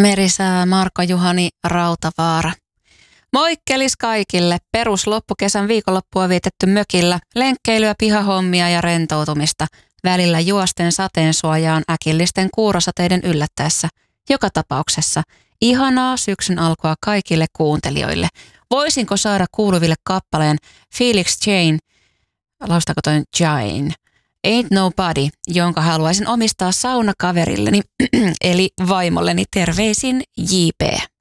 Merisää Marko Juhani Rautavaara. Moikkelis kaikille! Perusloppu-kesän viikonloppua vietetty mökillä, lenkkeilyä, pihahommia ja rentoutumista. Välillä juosten sateen suojaan äkillisten kuurosateiden yllättäessä. Joka tapauksessa ihanaa syksyn alkua kaikille kuuntelijoille. Voisinko saada kuuluville kappaleen Felix Jane, laustaako toi Jane, Ain't Nobody, jonka haluaisin omistaa saunakaverilleni, eli vaimolleni terveisin JP.